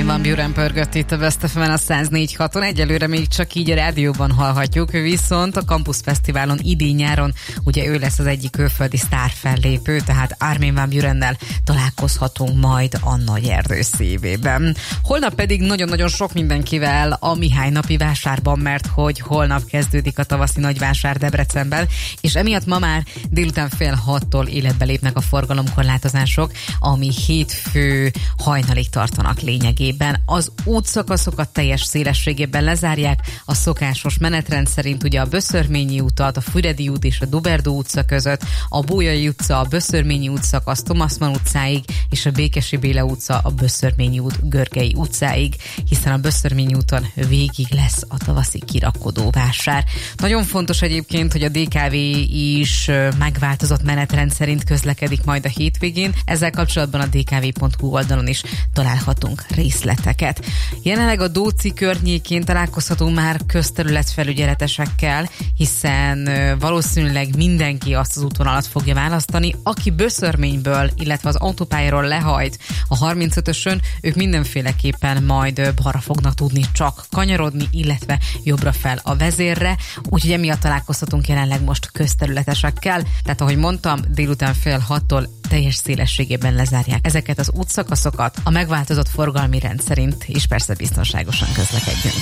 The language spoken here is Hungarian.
Van Buren pörgött itt a Best FM-en a 104.6-on. Egyelőre még csak így a rádióban hallhatjuk, viszont a Campus Fesztiválon idén-nyáron ugye ő lesz az egyik külföldi sztár fellépő, tehát Armin van Burennel találkozhatunk majd a Nagy Erdő szívében. Holnap pedig nagyon-nagyon sok mindenkivel a Mihály napi vásárban, mert hogy holnap kezdődik a tavaszi nagyvásár Debrecenben, és emiatt ma már délután 5:30-tól életbe lépnek a forgalomkorlátozások, ami hétfő hajnalig tartanak lényegében. Az útszakaszokat teljes szélességében lezárják, a szokásos menetrend szerint ugye a Böszörményi utat, a Füredi út és a Doberdó utca között, a Bolyai utca, a Böszörményi útszakasz Thomas Mann utcáig, és a Békesi Béla utca a Böszörményi út Görgei utcáig, hiszen a Böszörményi úton végig lesz a tavaszi kirakodó vásár. Nagyon fontos egyébként, hogy a DKV is megváltozott menetrend szerint közlekedik majd a hétvégén. Ezzel kapcsolatban a dkv.hu oldalon is találhatunk részleteket. Jelenleg a Dóci környékén találkozhatunk már közterületfelügyeletesekkel, hiszen valószínűleg mindenki azt az útvonalat fogja választani, aki Böszörményből, illetve az autópályáról lehajt a 35-ösön, ők mindenféleképpen majd balra fognak tudni csak kanyarodni, illetve jobbra fel a vezérre, úgyhogy emiatt találkozhatunk jelenleg most közterületesekkel, tehát ahogy mondtam, délután 5:30-tól teljes szélességében lezárják ezeket az útszakaszokat, a megváltozott forgalmi rend szerint, és persze biztonságosan közlekedjünk.